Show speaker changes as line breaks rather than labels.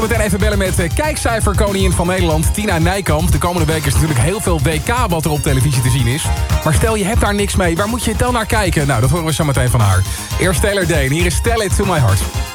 We meteen even bellen met kijkcijferkoningin van Nederland, Tina Nijkamp. De komende week is natuurlijk heel veel WK wat er op televisie te zien is. Maar stel je hebt daar niks mee, waar moet je dan naar kijken? Nou, dat horen we zo meteen van haar. Eerst Taylor Dayne, hier is Tell It To My Heart.